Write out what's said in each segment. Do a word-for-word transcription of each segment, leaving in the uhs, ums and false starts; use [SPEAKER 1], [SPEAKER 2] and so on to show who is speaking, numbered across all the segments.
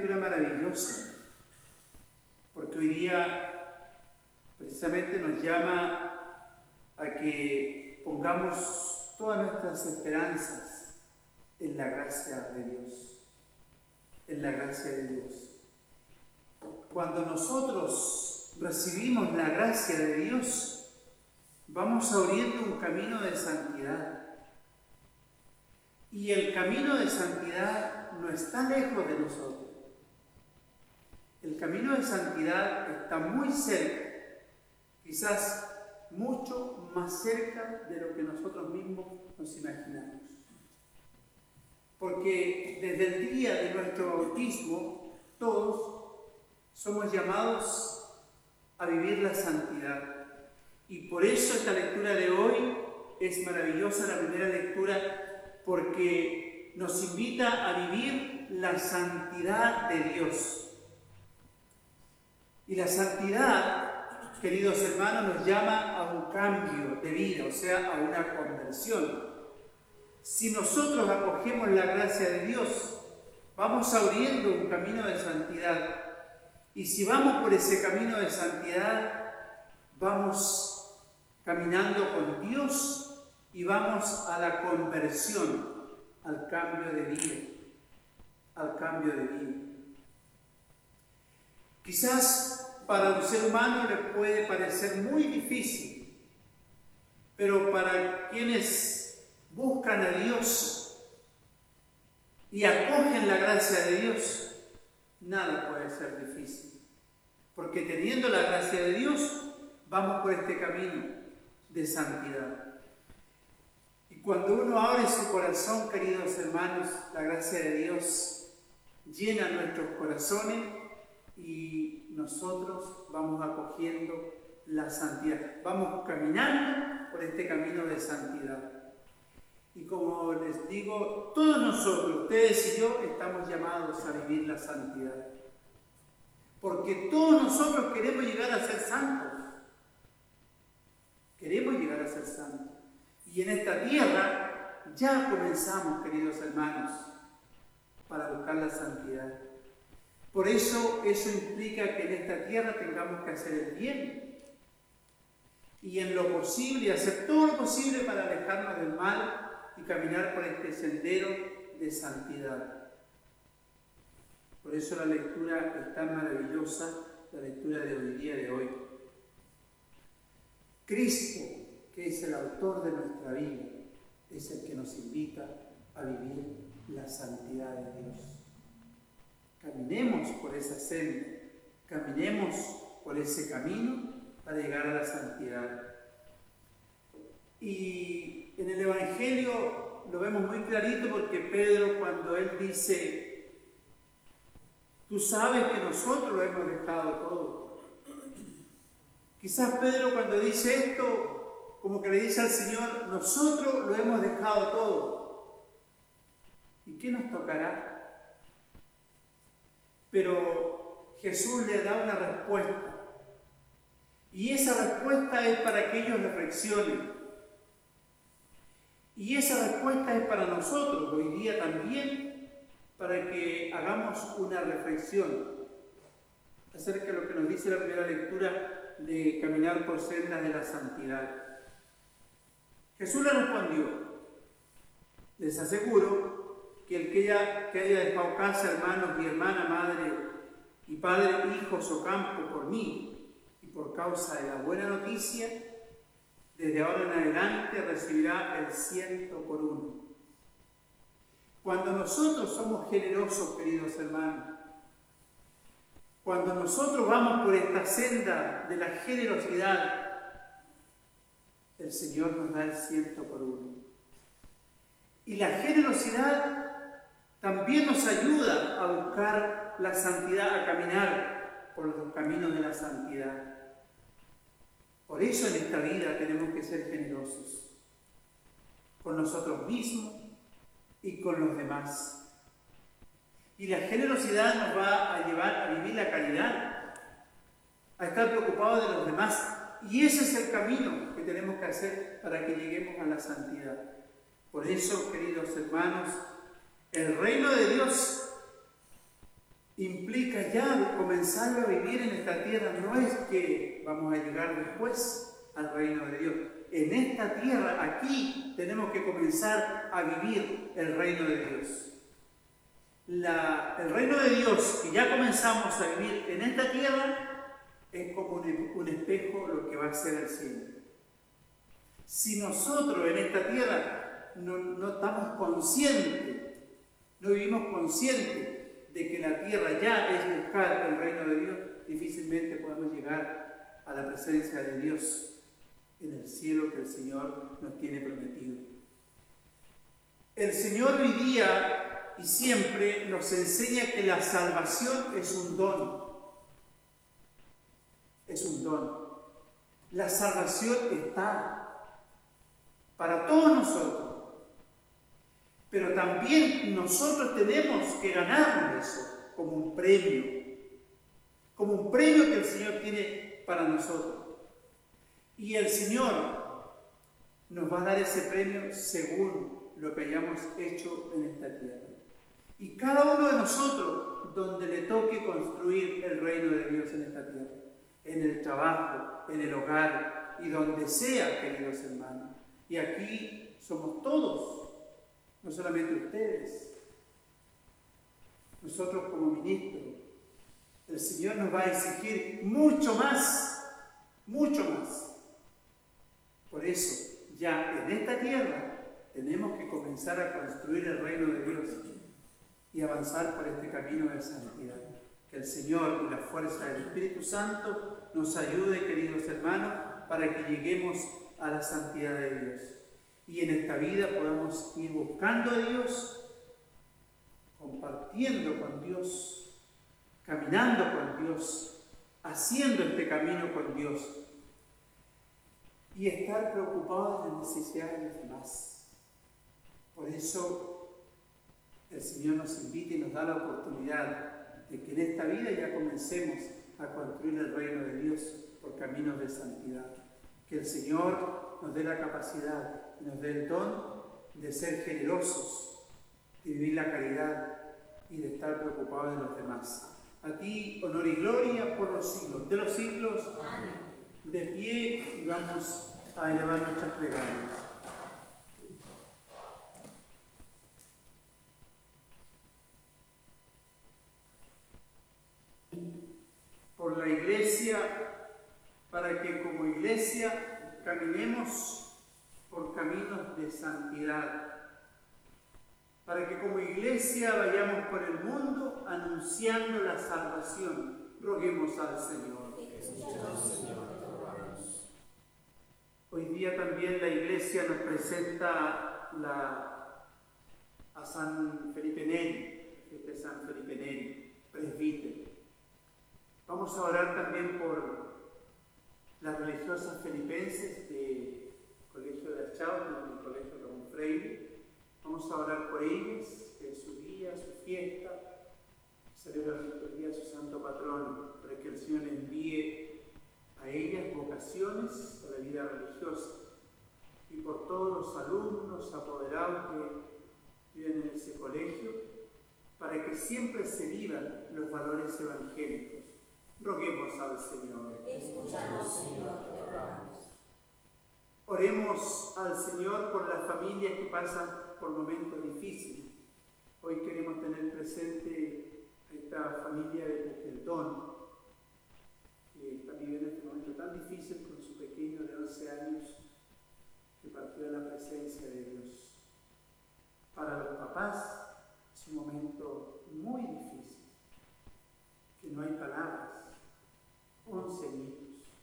[SPEAKER 1] lectura maravillosa, porque hoy día precisamente nos llama a que pongamos todas nuestras esperanzas en la gracia de Dios, en la gracia de Dios. Cuando nosotros recibimos la gracia de Dios, vamos abriendo un camino de santidad. Y el camino de santidad no está lejos de nosotros. El camino de santidad está muy cerca, quizás mucho más cerca de lo que nosotros mismos nos imaginamos. Porque desde el día de nuestro bautismo, todos somos llamados a vivir la santidad. Y por eso esta lectura de hoy es maravillosa, la primera lectura, porque nos invita a vivir la santidad de Dios. Y la santidad, queridos hermanos, nos llama a un cambio de vida, o sea, a una conversión. Si nosotros acogemos la gracia de Dios, vamos abriendo un camino de santidad. Y si vamos por ese camino de santidad, vamos caminando con Dios y vamos a la conversión, al cambio de vida, al cambio de vida. Quizás para un ser humano le puede parecer muy difícil, pero para quienes buscan a Dios y acogen la gracia de Dios, nada puede ser difícil, porque teniendo la gracia de Dios, vamos por este camino de santidad. Y cuando uno abre su corazón, queridos hermanos, la gracia de Dios llena nuestros corazones y nosotros vamos acogiendo la santidad. Vamos caminando por este camino de santidad. Y como les digo, todos nosotros, ustedes y yo, estamos llamados a vivir la santidad. Porque todos nosotros queremos llegar a ser santos. Queremos llegar a ser santos. Y en esta tierra ya comenzamos, queridos hermanos, para buscar la santidad. Por eso, eso implica que en esta tierra tengamos que hacer el bien. Y en lo posible, hacer todo lo posible para alejarnos del mal y caminar por este sendero de santidad. Por eso la lectura es tan maravillosa, la lectura de hoy día de hoy. Cristo, que es el autor de nuestra vida, es el que nos invita a vivir la santidad de Dios. Caminemos por esa senda, caminemos por ese camino para llegar a la santidad. Y en el Evangelio lo vemos muy clarito porque Pedro, cuando él dice, tú sabes que nosotros lo hemos dejado todo. Quizás Pedro cuando dice esto, como que le dice al Señor, nosotros lo hemos dejado todo. ¿Y qué nos tocará? Pero Jesús le da una respuesta. Y esa respuesta es para que ellos reflexionen. Y esa respuesta es para nosotros, hoy día también, para que hagamos una reflexión acerca de lo que nos dice la primera lectura de caminar por sendas de la santidad. Jesús le respondió, les aseguro que el que haya, que haya dejado casa, hermanos y hermana, madre y padre, hijos o campo por mí y por causa de la buena noticia, desde ahora en adelante recibirá el ciento por uno. Cuando nosotros somos generosos, queridos hermanos, cuando nosotros vamos por esta senda de la generosidad, el Señor nos da el ciento por uno. Y la generosidad también nos ayuda a buscar la santidad, a caminar por los caminos de la santidad. Por eso en esta vida tenemos que ser generosos con nosotros mismos y con los demás. Y la generosidad nos va a llevar a vivir la caridad, a estar preocupados de los demás. Y ese es el camino que tenemos que hacer para que lleguemos a la santidad. Por eso, queridos hermanos, el reino de Dios implica ya comenzar a vivir en esta tierra. No es que vamos a llegar después al reino de Dios. En esta tierra, aquí, tenemos que comenzar a vivir el reino de Dios. La, el reino de Dios que ya comenzamos a vivir en esta tierra es como un, un espejo lo que va a ser el cielo. Si nosotros en esta tierra no, no estamos conscientes, no vivimos conscientes de que la tierra ya es buscar el reino de Dios, difícilmente podemos llegar a la presencia de Dios en el cielo que el Señor nos tiene prometido. El Señor hoy día y siempre nos enseña que la salvación es un don. Es un don. La salvación está para todos nosotros. Pero también nosotros tenemos que ganarnos eso como un premio. Como un premio que el Señor tiene para nosotros. Y el Señor nos va a dar ese premio según lo que hayamos hecho en esta tierra. Y cada uno de nosotros, donde le toque construir el reino de Dios en esta tierra, en el trabajo, en el hogar y donde sea, queridos hermanos. Y aquí somos todos, no solamente ustedes. Nosotros como ministros, el Señor nos va a exigir mucho más, mucho más. Por eso, ya en esta tierra, tenemos que comenzar a construir el reino de Dios y avanzar por este camino de santidad. Que el Señor y la fuerza del Espíritu Santo nos ayude, queridos hermanos, para que lleguemos a la santidad de Dios. Y en esta vida podamos ir buscando a Dios, compartiendo con Dios, caminando con Dios, haciendo este camino con Dios. Y estar preocupados de las necesidades de los demás. Por eso el Señor nos invita y nos da la oportunidad de que en esta vida ya comencemos a construir el reino de Dios por caminos de santidad. Que el Señor nos dé la capacidad, nos dé el don de ser generosos, de vivir la caridad y de estar preocupados de los demás. A ti, honor y gloria por los siglos de los siglos. Amén. De pie y vamos a elevar nuestras plegarias. Por la Iglesia, para que como Iglesia caminemos por caminos de santidad, para que como Iglesia vayamos por el mundo anunciando la salvación. Roguemos al Señor. Hoy día también la Iglesia nos presenta la, a San Felipe Neri, este San Felipe Neri, presbítero. Vamos a orar también por las religiosas filipenses del Colegio de Achau, del Colegio de Ramón Freire. Vamos a orar por ellas, que es su día, su fiesta, celebra el día de su santo patrono, para que el Señor les envíe a ellas vocaciones a la vida religiosa, y por todos los alumnos apoderados que viven en ese colegio, para que siempre se vivan los valores evangélicos. Roguemos al Señor.
[SPEAKER 2] Escúchanos, Señor, te rogamos.
[SPEAKER 1] Oremos al Señor por las familias que pasan por momentos difíciles. Hoy queremos tener presente a esta familia de Poqueltón, que está viviendo este momento tan difícil con su pequeño de once años que partió de la presencia de Dios. Para los papás es un momento muy difícil, que no hay palabras. once niños.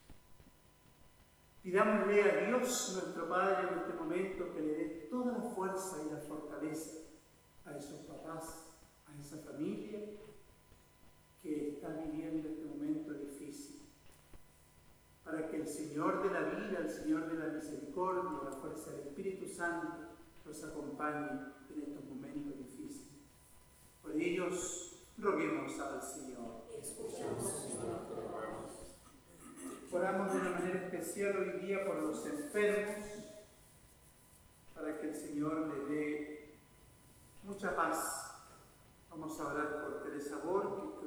[SPEAKER 1] Pidámosle a Dios, nuestro Padre, en este momento, que le dé toda la fuerza y la fortaleza a esos papás, a esa familia que está viviendo este momento difícil. Para que el Señor de la vida, el Señor de la misericordia, la fuerza del Espíritu Santo, los acompañe en estos momentos difíciles. Por ellos, roguemos al Señor.
[SPEAKER 2] Escuchamos, Señor, te rogamos.
[SPEAKER 1] Oramos de una manera especial hoy día por los enfermos, para que el Señor le dé mucha paz. Vamos a orar por Teresa Borges, que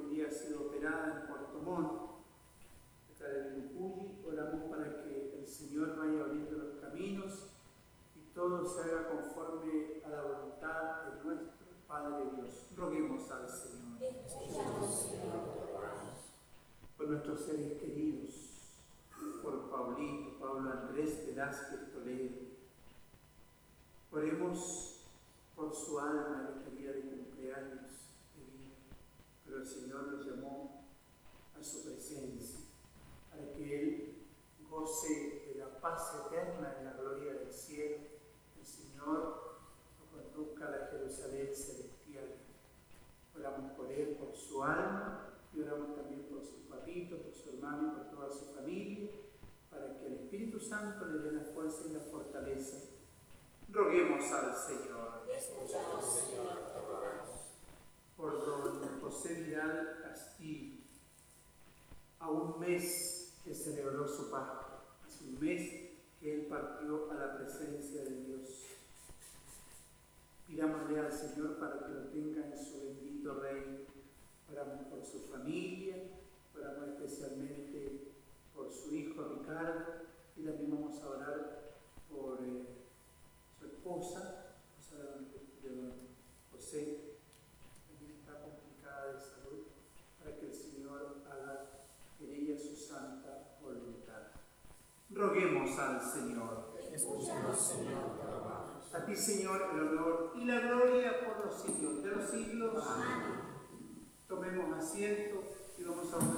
[SPEAKER 1] Ramón, acá de Virucuyi. Oramos para que el Señor vaya abriendo los caminos y todo se haga conforme a la voluntad de nuestro Padre Dios. Roguemos al Señor. Por nuestros seres queridos, por Paulito, Pablo Andrés Velázquez Toledo. Oremos por su alma en este día de cumpleaños de vida, pero el Señor lo llamó a su presencia para que Él goce de la paz eterna en la gloria del cielo. El Señor lo conduzca a la Jerusalén celestial. Oramos por Él, por su alma, y oramos también por su papito, por su hermano y por toda su familia, para que el Espíritu Santo le dé la fuerza y la fortaleza. Roguemos al Señor.
[SPEAKER 2] Escuchamos, Señor, te rogamos.
[SPEAKER 1] Por don José Vidal Castillo, a un mes que celebró su Pascua, hace un mes que él partió a la presencia de Dios. Pidámosle al Señor para que lo tenga en su bendito reino. Oramos por su familia, oramos especialmente por su hijo Ricardo, y también vamos a orar por eh, su esposa, esposa de don, de don José, también está complicada de salud, para que el Señor haga en ella su santa voluntad. Roguemos al Señor.
[SPEAKER 2] Escuchamos, Señor, te rogamos.
[SPEAKER 1] A ti, Señor, el honor y la gloria por los siglos de los siglos.
[SPEAKER 2] Amén.
[SPEAKER 1] Tomemos asiento y vamos a